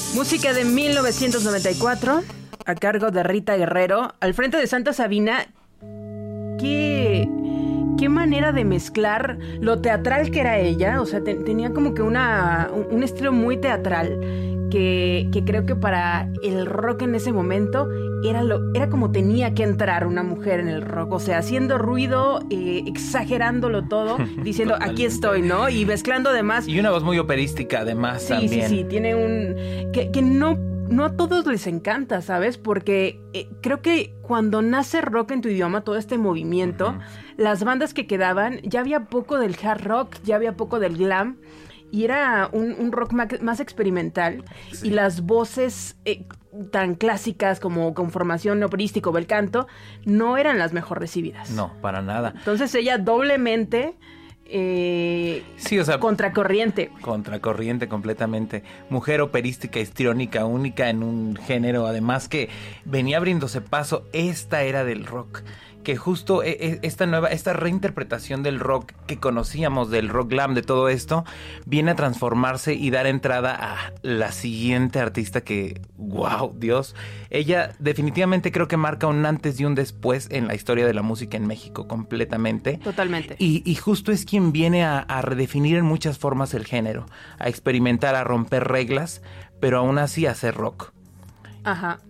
Música de 1994, a cargo de Rita Guerrero, al frente de Santa Sabina. Qué manera de mezclar lo teatral que era ella. O sea, tenía como que un estilo muy teatral que creo que para el rock en ese momento era como tenía que entrar una mujer en el rock. O sea, haciendo ruido, exagerándolo todo, diciendo aquí estoy, ¿no? Y mezclando además. Y una voz muy operística además también. Sí, tiene que no a todos les encanta, ¿sabes? Porque creo que cuando nace rock en tu idioma, todo este movimiento, las bandas que quedaban, ya había poco del hard rock, ya había poco del glam, y era un rock más experimental. Sí. Y las voces tan clásicas como con formación operística o bel canto, no eran las mejor recibidas. No, para nada. Entonces ella doblemente... sí, o sea, contracorriente completamente. Mujer operística, histriónica, única en un género, además que venía abriéndose paso esta era del rock, que justo esta reinterpretación del rock que conocíamos, del rock glam, de todo esto, viene a transformarse y dar entrada a la siguiente artista que, wow, Dios, ella definitivamente creo que marca un antes y un después en la historia de la música en México, completamente. Totalmente. Y justo es quien viene a redefinir en muchas formas el género, a experimentar, a romper reglas, pero aún así a hacer rock. Ajá.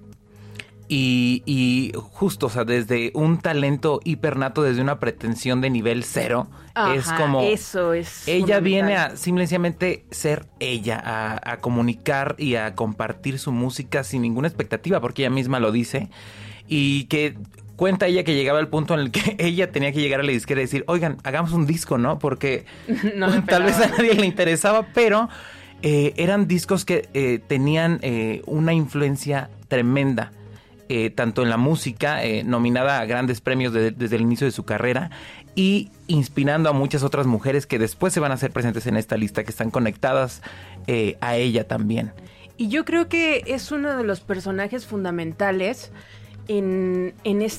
Y justo, o sea, desde un talento hipernato, desde una pretensión de nivel cero, ajá, es como... Eso es ella viene a simplemente ser ella, a comunicar y a compartir su música sin ninguna expectativa, porque ella misma lo dice, y que... Cuenta ella que llegaba al punto en el que ella tenía que llegar a la disquera y decir, oigan, hagamos un disco, ¿no? Porque tal vez a nadie le interesaba, pero eran discos que tenían una influencia tremenda. Tanto en la música, nominada a grandes premios desde el inicio de su carrera, y inspirando a muchas otras mujeres que después se van a hacer presentes en esta lista, que están conectadas a ella también. Y yo creo que es uno de los personajes fundamentales en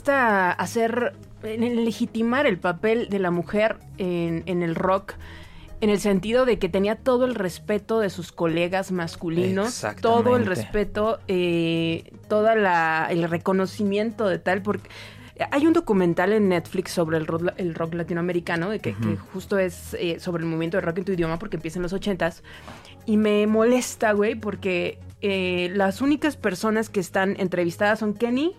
legitimar el papel de la mujer en el rock, en el sentido de que tenía todo el respeto de sus colegas masculinos, todo el respeto, todo el reconocimiento de tal, porque hay un documental en Netflix sobre el rock latinoamericano, que justo es sobre el movimiento de rock en tu idioma, porque empieza en los 80s, y me molesta, güey, porque las únicas personas que están entrevistadas son Kenny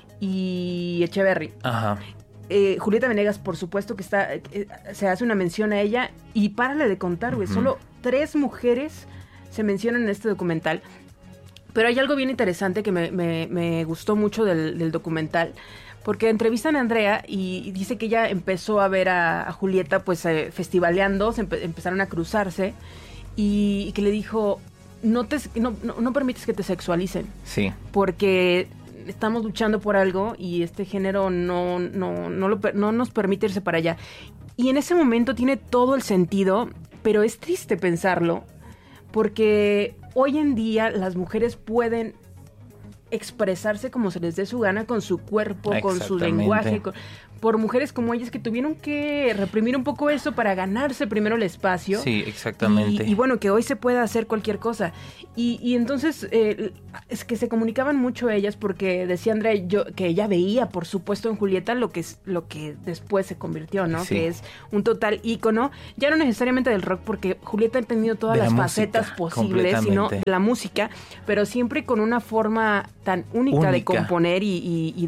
y Echeverry. Ajá. Julieta Venegas, por supuesto que se hace una mención a ella, y párale de contar, güey. Solo 3 mujeres se mencionan en este documental. Pero hay algo bien interesante que me gustó mucho del documental, porque entrevistan a Andrea y dice que ella empezó a ver a Julieta pues festivaleando, empezaron a cruzarse, y que le dijo, no permites que te sexualicen. Sí. Porque estamos luchando por algo y este género no nos permite irse para allá. Y en ese momento tiene todo el sentido, pero es triste pensarlo, porque hoy en día las mujeres pueden expresarse como se les dé su gana, con su cuerpo, con su lenguaje, por mujeres como ellas que tuvieron que reprimir un poco eso para ganarse primero el espacio. Sí, exactamente. Y bueno, que hoy se pueda hacer cualquier cosa. Y entonces es que se comunicaban mucho ellas, porque decía Andrea que ella veía, por supuesto, en Julieta lo que después se convirtió, ¿no? Sí. Que es un total ícono, ya no necesariamente del rock, porque Julieta ha tenido todas las facetas posibles, sino de la música, pero siempre con una forma tan única de componer y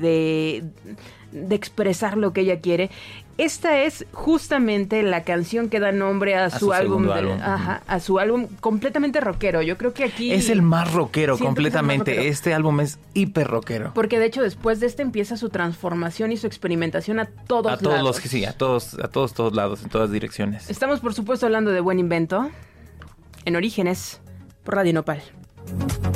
de expresar lo que ella quiere. Esta es justamente la canción que da nombre a su álbum. A su álbum completamente rockero. Yo creo que aquí... Es el más rockero, completamente. Rockero. Este álbum es hiper rockero. Porque de hecho después de empieza su transformación y su experimentación a todos lados. A todos lados, en todas direcciones. Estamos por supuesto hablando de Buen Invento, en Orígenes, por Radio Nopal.